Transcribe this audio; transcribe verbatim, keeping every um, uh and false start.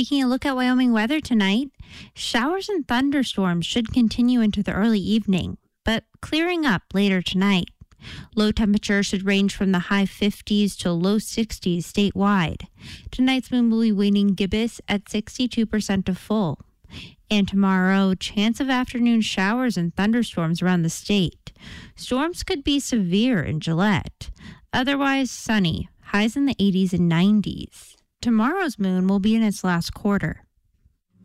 Taking a look at Wyoming weather tonight, showers and thunderstorms should continue into the early evening, but clearing up later tonight. Low temperatures should range from the high fifties to low sixties statewide. Tonight's moon will be waning gibbous at sixty-two percent to full. And tomorrow, chance of afternoon showers and thunderstorms around the state. Storms could be severe in Gillette. Otherwise sunny, highs in the eighties and nineties. Tomorrow's moon will be in its last quarter.